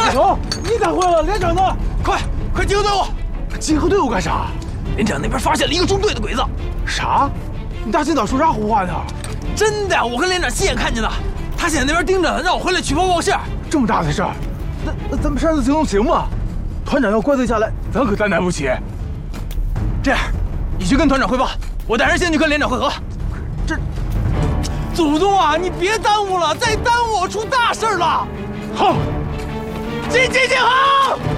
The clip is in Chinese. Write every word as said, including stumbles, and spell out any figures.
快！你干活了，连长呢？ 快快集合队伍！ 集合队伍干啥？ 连长那边发现了一个中队的鬼子。 啥？你大清早说啥胡话呢？ 真的，我跟连长亲眼看见的。他现在那边盯着，让我回来取报报信。 这么大的事儿，那那咱们擅自行动行吗？团长要怪罪下来，咱可担待不起。 这样，你去跟团长汇报，我带人先去跟连长会合。 这， 祖宗啊，你别耽误了，再耽误我出大事了。 好， 进进进，好！